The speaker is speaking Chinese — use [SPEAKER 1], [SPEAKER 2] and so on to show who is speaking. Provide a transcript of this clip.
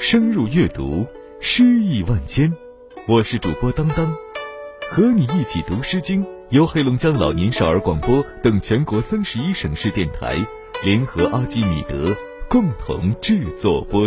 [SPEAKER 1] 深入阅读，诗意万千。我是主播当当，和你一起读诗经，由黑龙江老年少儿广播等全国31省市电台联合阿基米德共同制作播出。